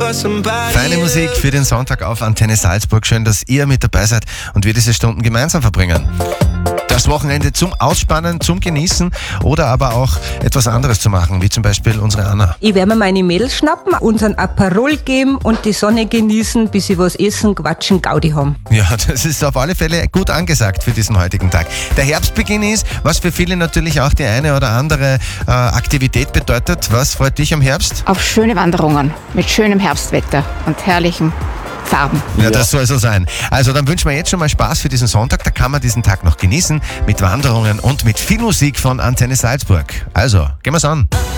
Feine Musik für den Sonntag auf Antenne Salzburg. Schön, dass ihr mit dabei seid und wir diese Stunden gemeinsam verbringen. Das Wochenende zum Ausspannen, zum Genießen oder aber auch etwas anderes zu machen, wie zum Beispiel unsere Anna. Ich werde mir meine Mädels schnappen, unseren Aperol geben und die Sonne genießen, bis sie was essen, quatschen, Gaudi haben. Ja, das ist auf alle Fälle gut angesagt für diesen heutigen Tag. Der Herbstbeginn ist, was für viele natürlich auch die eine oder andere Aktivität bedeutet. Was freut dich am Herbst? Auf schöne Wanderungen mit schönem Herbstwetter und herrlichen Farben. Ja, das soll so sein. Also dann wünschen wir jetzt schon mal Spaß für diesen Sonntag. Da kann man diesen Tag noch genießen mit Wanderungen und mit viel Musik von Antenne Salzburg. Also, gehen wir's an.